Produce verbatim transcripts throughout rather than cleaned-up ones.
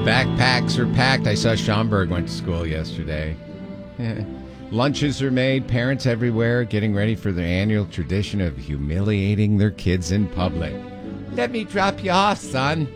Backpacks are packed. I saw Schomburg went to school yesterday. Lunches are made. Parents everywhere getting ready for their annual tradition of humiliating their kids in public. Let me drop you off, son.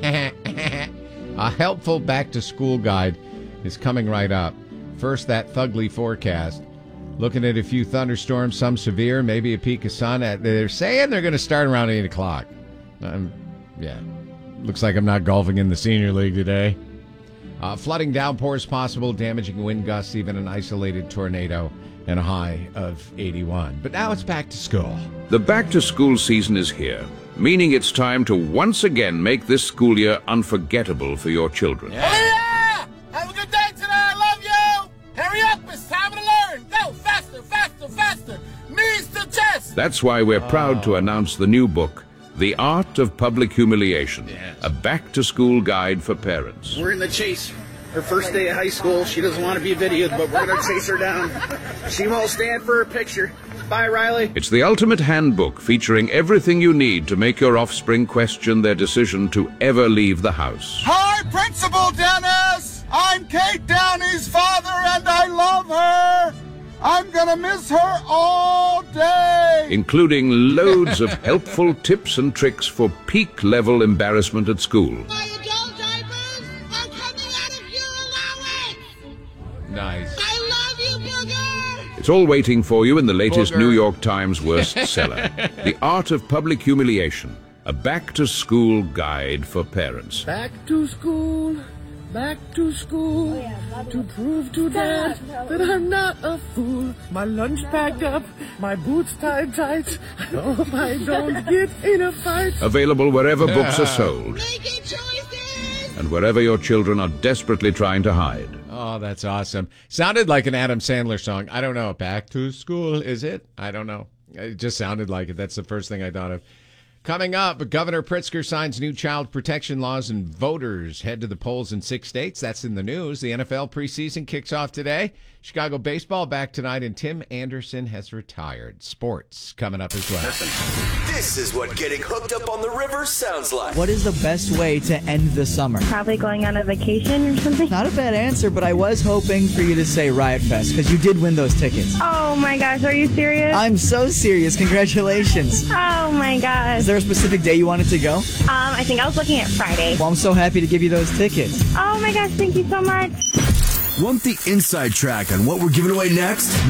A helpful back-to-school guide is coming right up. First, that Thugly forecast. Looking at a few thunderstorms, some severe, maybe a peak of sun. They're saying they're going to start around eight o'clock. Um, yeah. Looks like I'm not golfing in the senior league today. Uh, flooding downpours possible, damaging wind gusts, even an isolated tornado, and a high of eighty-one. But now it's back to school. The back-to-school season is here, meaning it's time to once again make this school year unforgettable for your children. Yeah. Oh, yeah! Have a good day today. I love you. Hurry up. It's time to learn. Go faster, faster, faster. Knees to chest. That's why we're proud to announce the new book, The Art of Public Humiliation, yes. A back-to-school guide for parents. We're in the chase. Her first day of high school. She doesn't want to be videoed, but we're going to chase her down. She won't stand for a picture. Bye, Riley. It's the ultimate handbook featuring everything you need to make your offspring question their decision to ever leave the house. Hi, Principal Dennis. I'm Kate Downey's father, and I love her. I'm going to miss her all day. Including loads of helpful tips and tricks for peak-level embarrassment at school. My adult diapers are coming out of your allowance. Nice. I love you, Booger. It's all waiting for you in the latest Booger. New York Times worst seller. The Art of Public Humiliation, a back-to-school guide for parents. Back to school. Back to school, to prove to Dad that I'm not a fool. My lunch packed up, my boots tied tight. I hope I don't get in a fight. Available wherever books are sold. Making choices. And wherever your children are desperately trying to hide. Oh, that's awesome. Sounded like an Adam Sandler song. I don't know. Back to school, is it? I don't know. It just sounded like it. That's the first thing I thought of. Coming up, Governor Pritzker signs new child protection laws and voters head to the polls in six states. That's in the news. The N F L preseason kicks off today. Chicago baseball back tonight, and Tim Anderson has retired. Sports coming up as well. This is what getting hooked up on the river sounds like. What is the best way to end the summer? Probably going on a vacation or something. Not a bad answer, but I was hoping for you to say Riot Fest, because you did win those tickets. Oh my gosh, are you serious? I'm so serious. Congratulations. Oh my gosh. Is there a specific day you wanted to go? Um, I think I was looking at Friday. Well, I'm so happy to give you those tickets. Oh my gosh, thank you so much. Want the inside track on what we're giving away next?